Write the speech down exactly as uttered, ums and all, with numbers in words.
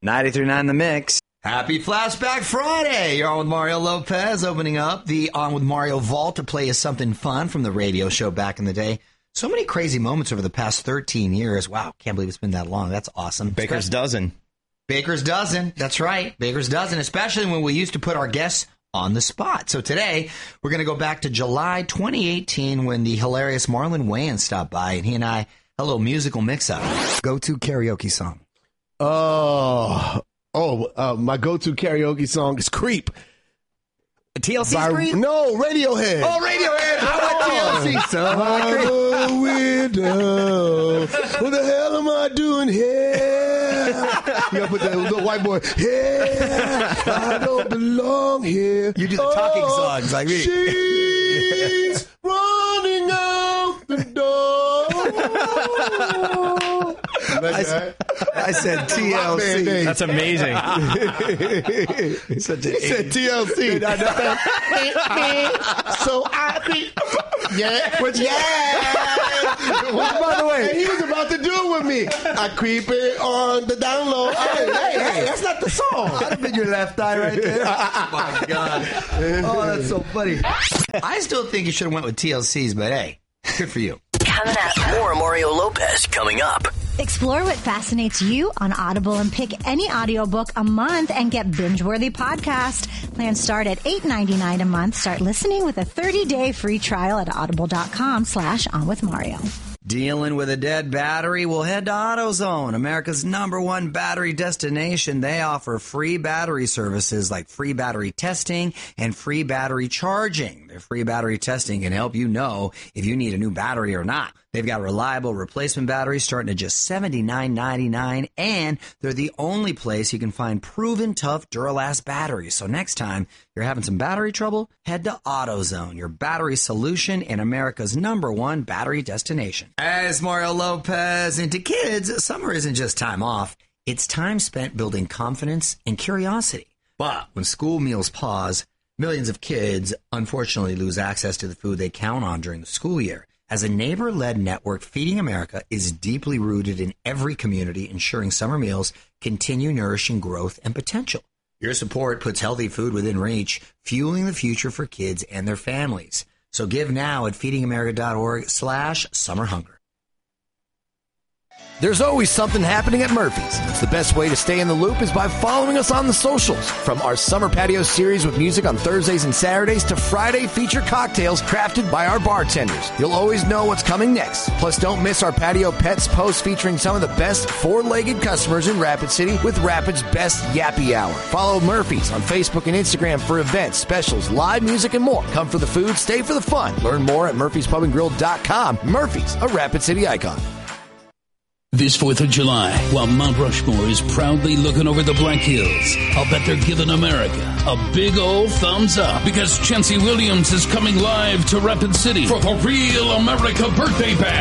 ninety-three point nine The Mix. Happy Flashback Friday! You're on with Mario Lopez, opening up the On with Mario Vault to play you something fun from the radio show back in the day. So many crazy moments over the past thirteen years. Wow, can't believe it's been that long. That's awesome. Baker's Dozen. Baker's Dozen. That's right. Baker's Dozen, especially when we used to put our guests on the spot. So today, we're going to go back to July twenty eighteen when the hilarious Marlon Wayans stopped by, and he and I had a little musical mix-up. Go-to karaoke song. Oh... Oh, uh, my go-to karaoke song is Creep. T L C's By, Creep? No, Radiohead. Oh, Radiohead. I want T L C. So I'm a window. What the hell am I doing here? You gotta put that little white boy, here. I don't belong here. You do the talking oh, songs like me. She's running out the door. I, said, I said T L C. That's amazing. Such a he said T L C. So I be, yeah, Which, yeah. well, by the way, and he was about to do it with me. I creep it on the down low. Hey, hey, hey, that's not the song. That'd have been your left eye right there. Oh, my God. Oh, that's so funny. I still think you should have went with T L Cs, but hey, good for you. Coming up. More Mario Lopez coming up. Explore what fascinates you on Audible and pick any audiobook a month and get binge-worthy podcast. Plans start at eight ninety-nine a month. Start listening with a thirty-day free trial at audible.com slash on with Mario. Dealing with a dead battery? Well, head to AutoZone, America's number one battery destination. They offer free battery services like free battery testing and free battery charging. Their free battery testing can help you know if you need a new battery or not. They've got reliable replacement batteries starting at just seventy-nine ninety-nine, and they're the only place you can find proven tough Duralast batteries. So next time you're having some battery trouble, head to AutoZone, your battery solution and America's number one battery destination. As Mario Lopez, and to kids, summer isn't just time off. It's time spent building confidence and curiosity. But when school meals pause, millions of kids unfortunately lose access to the food they count on during the school year. As a neighbor-led network, Feeding America is deeply rooted in every community, ensuring summer meals continue nourishing growth and potential. Your support puts healthy food within reach, fueling the future for kids and their families. So give now at feedingamerica.org slash summer hunger. There's always something happening at Murphy's. It's the best way to stay in the loop is by following us on the socials. From our Summer Patio series with music on Thursdays and Saturdays to Friday feature cocktails crafted by our bartenders. You'll always know what's coming next. Plus, don't miss our Patio Pets post featuring some of the best four-legged customers in Rapid City with Rapid's best Yappy Hour. Follow Murphy's on Facebook and Instagram for events, specials, live music, and more. Come for the food, stay for the fun. Learn more at murphys pub and grill dot com. Murphy's, a Rapid City icon. This fourth of July, while Mount Rushmore is proudly looking over the Black Hills, I'll bet they're giving America a big old thumbs up because Chancey Williams is coming live to Rapid City for the Real America Birthday Bash.